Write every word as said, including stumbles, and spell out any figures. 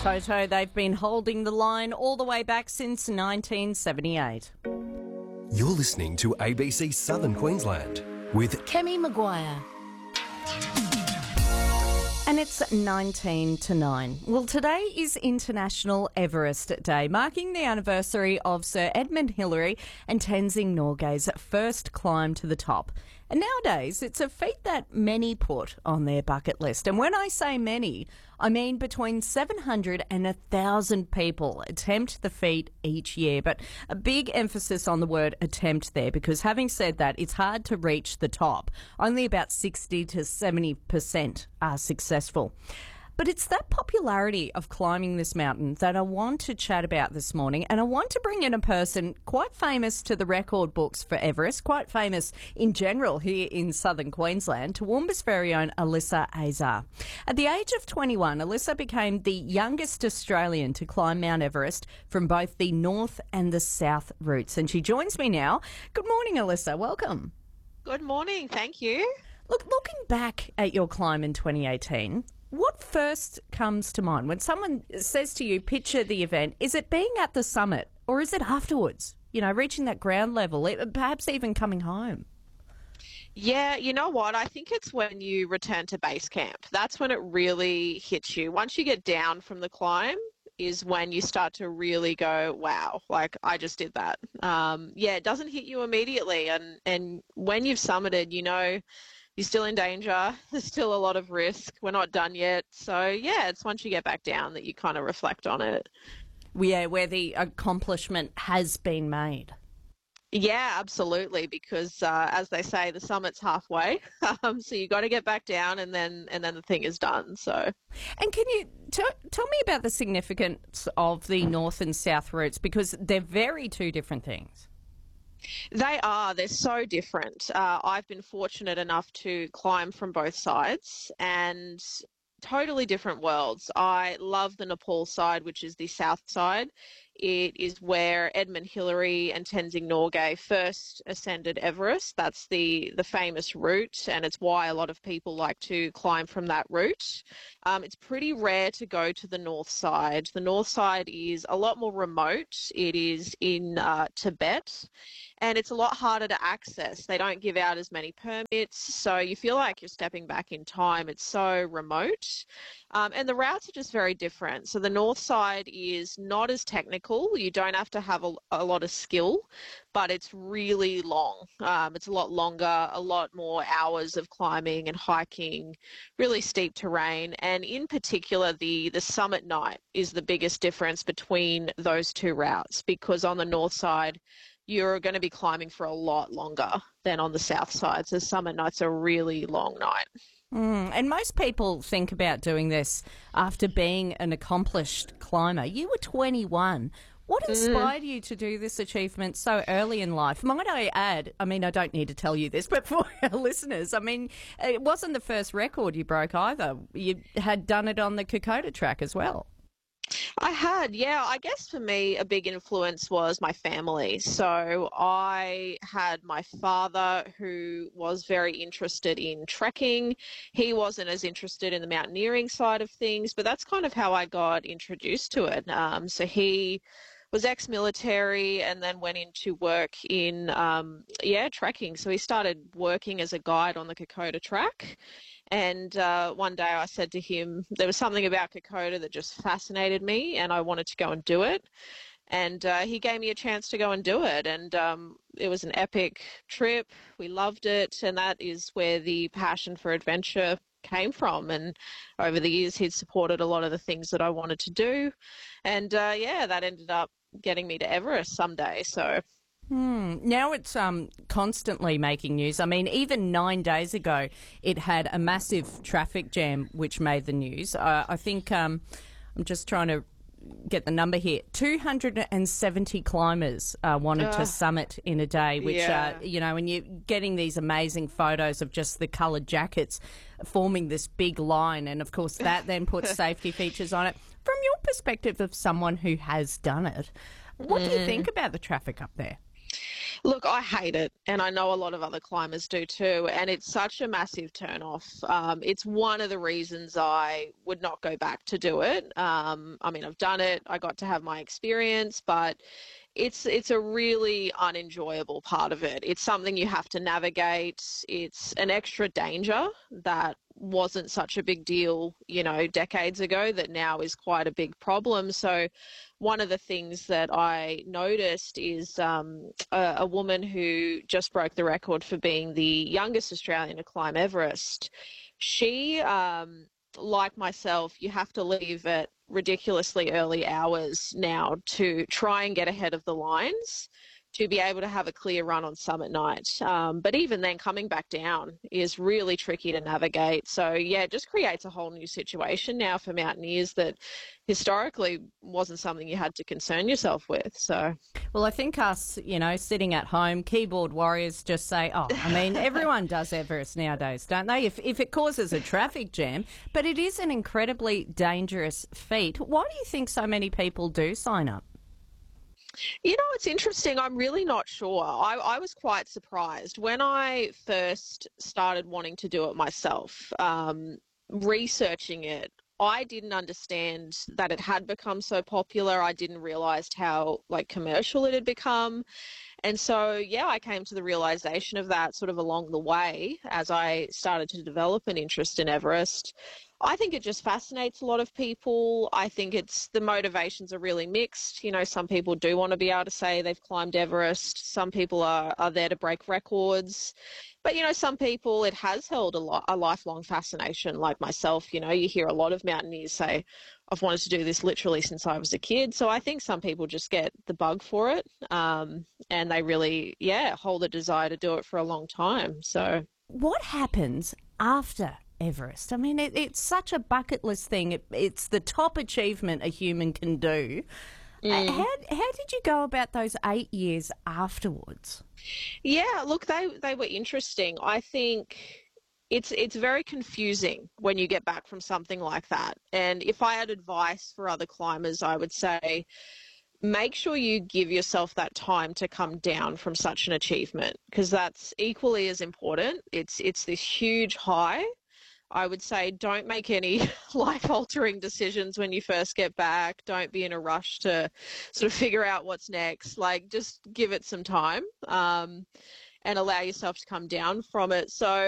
Toto. They've been holding the line all the way back since nineteen seventy-eight. You're listening to A B C Southern Queensland with Kemi Maguire. And it's nineteen to nine. Well, today is International Everest Day, marking the anniversary of Sir Edmund Hillary and Tenzing Norgay's first climb to the top. And nowadays, it's a feat that many put on their bucket list. And when I say many, I mean between seven hundred and one thousand people attempt the feat each year. But a big emphasis on the word attempt there, because having said that, it's hard to reach the top. Only about sixty to seventy percent are successful. But it's that popularity of climbing this mountain that I want to chat about this morning, and I want to bring in a person quite famous to the record books for Everest, quite famous in general here in southern Queensland, Toowoomba's very own Alyssa Azar. At the age of twenty-one, Alyssa became the youngest Australian to climb Mount Everest from both the north and the south routes, and she joins me now. Good morning, Alyssa. Welcome. Good morning. Thank you. Look, looking back at your climb in twenty eighteen, what first comes to mind when someone says to you, picture the event? Is it being at the summit, or is it afterwards? You know, reaching that ground level, perhaps even coming home? Yeah, you know what? I think it's when you return to base camp. That's when it really hits you. Once you get down from the climb is when you start to really go, wow, like I just did that. Um, yeah, it doesn't hit you immediately. And, and when you've summited, you know, you're still in danger. There's still a lot of risk. We're not done yet. So, yeah, it's once you get back down that you kind of reflect on it. Yeah, where the accomplishment has been made. Yeah, absolutely, because uh, as they say, the summit's halfway. Um, so you got to get back down and then and then the thing is done. So, and can you t- tell me about the significance of the north and south routes, because they're very two different things. They are. They're so different. Uh, I've been fortunate enough to climb from both sides, and totally different worlds. I love the Nepal side, which is the south side. It is where Edmund Hillary and Tenzing Norgay first ascended Everest. That's the, the famous route, and it's why a lot of people like to climb from that route. Um, it's pretty rare to go to the north side. The north side is a lot more remote. It is in uh, Tibet, and it's a lot harder to access. They don't give out as many permits, so you feel like you're stepping back in time. It's so remote. Um, and the routes are just very different. So the north side is not as technical. You don't have to have a, a lot of skill, but it's really long. Um, it's a lot longer, a lot more hours of climbing and hiking, really steep terrain. And in particular, the, the summit night is the biggest difference between those two routes, because on the north side, you're going to be climbing for a lot longer than on the south side. So summit night's a really long night. Mm, and most people think about doing this after being an accomplished climber. You were twenty-one. What inspired mm. you to do this achievement so early in life? Might I add, I mean, I don't need to tell you this, but for our listeners, I mean, it wasn't the first record you broke either. You had done it on the Kokoda track as well. I had, yeah. I guess for me, a big influence was my family. So I had my father, who was very interested in trekking. He wasn't as interested in the mountaineering side of things, but that's kind of how I got introduced to it. Um, so he was ex-military and then went into work in, um, yeah, trekking. So he started working as a guide on the Kokoda track. And uh, one day I said to him, there was something about Kokoda that just fascinated me and I wanted to go and do it. And uh, he gave me a chance to go and do it. And um, it was an epic trip. We loved it. And that is where the passion for adventure came from. And over the years, he'd supported a lot of the things that I wanted to do. And uh, yeah, that ended up getting me to Everest someday. So... Hmm. Now it's um, constantly making news. I mean, even nine days ago, it had a massive traffic jam which made the news. Uh, I think um, I'm just trying to get the number here. two hundred seventy climbers uh, wanted uh, to summit in a day, which, yeah. uh, you know, and you're getting these amazing photos of just the coloured jackets forming this big line. And, of course, that then puts safety features on it. From your perspective of someone who has done it, what mm. do you think about the traffic up there? Look, I hate it, and I know a lot of other climbers do too, and it's such a massive turn-off. Um, it's one of the reasons I would not go back to do it. Um, I mean, I've done it, I got to have my experience, but it's it's a really unenjoyable part of it. It's something you have to navigate. It's an extra danger that wasn't such a big deal, you know, decades ago that now is quite a big problem. So one of the things that I noticed is um, a, a woman who just broke the record for being the youngest Australian to climb Everest. She, um, like myself, you have to leave at ridiculously early hours now to try and get ahead of the lines to be able to have a clear run on summit night. Um, but even then, coming back down is really tricky to navigate. So yeah, it just creates a whole new situation now for mountaineers that historically wasn't something you had to concern yourself with. So, Well, I think us, you know, sitting at home, keyboard warriors just say, oh, I mean, everyone does Everest nowadays, don't they? If, if it causes a traffic jam, but it is an incredibly dangerous feat. Why do you think so many people do sign up? you know, it's interesting. I'm really not sure. I, I was quite surprised when I first started wanting to do it myself, um, researching it. I didn't understand that it had become so popular. I didn't realize how like commercial it had become. And so, yeah, I came to the realization of that sort of along the way as I started to develop an interest in Everest. I think it just fascinates a lot of people. I think it's the motivations are really mixed. You know, some people do want to be able to say they've climbed Everest. Some people are, are there to break records. But, you know, some people, it has held a, lot, a lifelong fascination, like myself. You know, you hear a lot of mountaineers say, I've wanted to do this literally since I was a kid. So I think some people just get the bug for it, um, and they really, yeah, hold a desire to do it for a long time. So What happens after Everest? I mean, it, it's such a bucket list thing. It, it's the top achievement a human can do. Uh, mm. How, how did you go about those eight years afterwards? Yeah, look, they they were interesting. I think it's it's very confusing when you get back from something like that. And if I had advice for other climbers, I would say make sure you give yourself that time to come down from such an achievement because that's equally as important. It's it's this huge high. I would say don't make any life-altering decisions when you first get back. Don't be in a rush to sort of figure out what's next. Like, just give it some time um, and allow yourself to come down from it. So